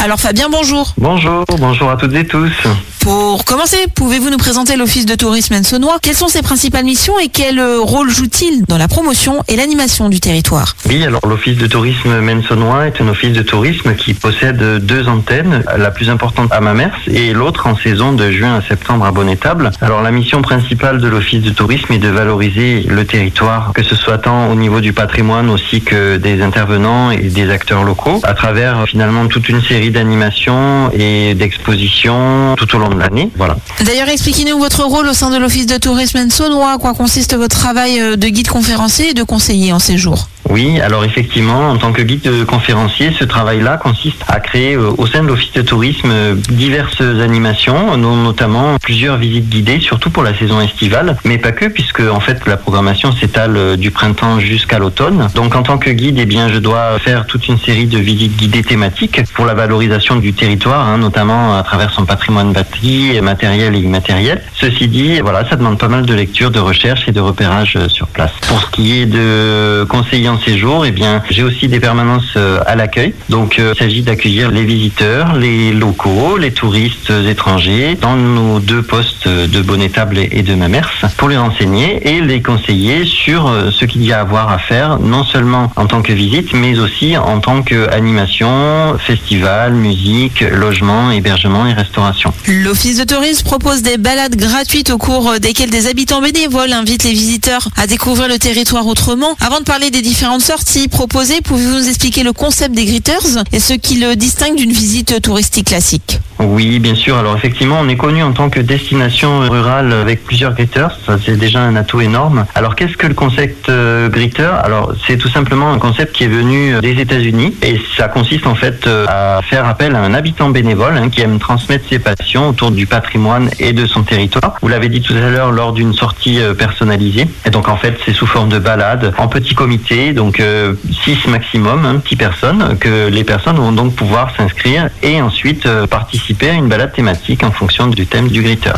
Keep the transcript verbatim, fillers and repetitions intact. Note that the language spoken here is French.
Alors Fabien, bonjour. Bonjour, bonjour à toutes et tous. Pour commencer, pouvez-vous nous présenter l'Office de tourisme Aisne-Saunois? Quelles sont ses principales missions et quel rôle joue-t-il dans la promotion et l'animation du territoire? Oui, alors l'Office de tourisme Aisne-Saunois est un office de tourisme qui possède deux antennes, la plus importante à Mamers et l'autre en saison de juin à septembre à Bonnétable. Alors la mission principale de l'Office de tourisme est de valoriser le territoire, que ce soit tant au niveau du patrimoine aussi que des intervenants et des acteurs locaux, à travers finalement toute une série d'animations et d'expositions tout au long de l'année. Voilà. D'ailleurs, expliquez-nous votre rôle au sein de l'Office de tourisme Aisne-Saunois. Quoi consiste votre travail de guide conférencier et de conseiller en séjour? Oui, alors effectivement, en tant que guide conférencier, ce travail-là consiste à créer euh, au sein de l'Office de tourisme euh, diverses animations, notamment plusieurs visites guidées, surtout pour la saison estivale, mais pas que, puisque en fait la programmation s'étale euh, du printemps jusqu'à l'automne. Donc en tant que guide, eh bien, je dois faire toute une série de visites guidées thématiques pour la valorisation du territoire, hein, notamment à travers son patrimoine bâti, matériel et immatériel. Ceci dit, voilà, ça demande pas mal de lecture, de recherche et de repérage euh, sur place. Pour ce qui est de conseiller en séjour, eh bien, j'ai aussi des permanences à l'accueil. Donc, euh, il s'agit d'accueillir les visiteurs, les locaux, les touristes étrangers dans nos deux postes de Bonnétable et de Mamers pour les renseigner et les conseiller sur ce qu'il y a à voir à faire, non seulement en tant que visite, mais aussi en tant qu'animation, festival, musique, logement, hébergement et restauration. L'Office de tourisme propose des balades gratuites au cours desquelles des habitants bénévoles invitent les visiteurs à découvrir le territoire autrement. Avant de parler des différentes sorties proposées, pouvez-vous nous expliquer le concept des Gritters et ce qui le distingue d'une visite touristique classique? Oui, bien sûr. Alors effectivement, on est connu en tant que destination rurale avec plusieurs Gritters. Ça, c'est déjà un atout énorme. Alors qu'est-ce que le concept euh, Gritter? Alors c'est tout simplement un concept qui est venu des États-Unis et ça consiste en fait euh, à faire appel à un habitant bénévole hein, qui aime transmettre ses passions autour du patrimoine et de son territoire. Vous l'avez dit tout à l'heure lors d'une sortie euh, personnalisée. Et donc en fait, c'est sous forme de balade en petit comité, donc euh, six maximum, hein, six personnes, que les personnes vont donc pouvoir s'inscrire et ensuite euh, participer à une balade thématique en fonction du thème du Gritter.